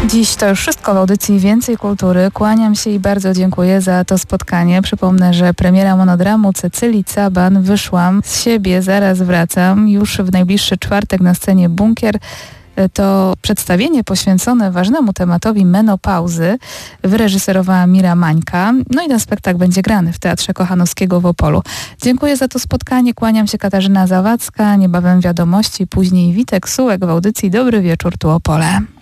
Dziś to już wszystko w audycji Więcej Kultury. Kłaniam się i bardzo dziękuję za to spotkanie. Przypomnę, że premiera monodramu Cecylii Caban Wyszłam z siebie, zaraz wracam. Już w najbliższy czwartek na scenie Bunkier. To przedstawienie poświęcone ważnemu tematowi menopauzy wyreżyserowała Mira Mańka. No i ten spektakl będzie grany w Teatrze Kochanowskiego w Opolu. Dziękuję za to spotkanie. Kłaniam się, Katarzyna Zawadzka. Niebawem wiadomości, później Witek Sułek w audycji Dobry Wieczór tu Opole.